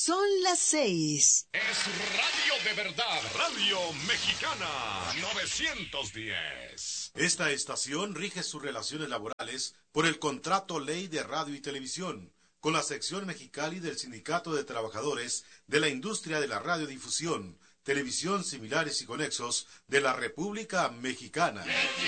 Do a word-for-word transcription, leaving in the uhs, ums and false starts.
Son las seis. Es Radio de Verdad, Radio Mexicana, novecientos diez. Esta estación rige sus relaciones laborales por el Contrato Ley de Radio y Televisión, con la sección Mexicali del Sindicato de Trabajadores de la Industria de la Radiodifusión, Televisión Similares y Conexos de la República Mexicana.